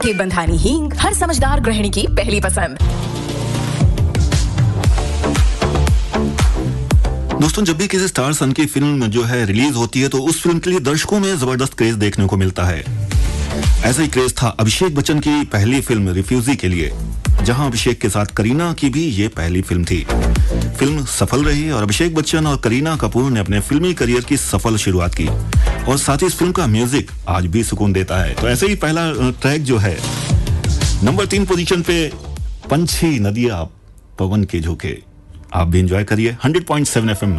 के बंधानी हींग, हर समझदार गृहिणी की पहली पसंद। दोस्तों, जब भी किसी स्टार सन की फिल्म जो है रिलीज होती है तो उस फिल्म के लिए दर्शकों में जबरदस्त क्रेज देखने को मिलता है। ऐसा ही क्रेज था अभिषेक बच्चन की पहली फिल्म रिफ्यूजी के लिए, जहां अभिषेक के साथ करीना की भी ये पहली फिल्म थी। फिल्म सफल रही और अभिषेक बच्चन और करीना कपूर ने अपने फिल्मी करियर की सफल शुरुआत की और साथ ही इस फिल्म का म्यूजिक आज भी सुकून देता है। तो ऐसे ही पहला ट्रैक जो है नंबर 3 पोजीशन पे, पंछी नदिया पवन के झोंके, आप भी एंजॉय करिए 100.7 FM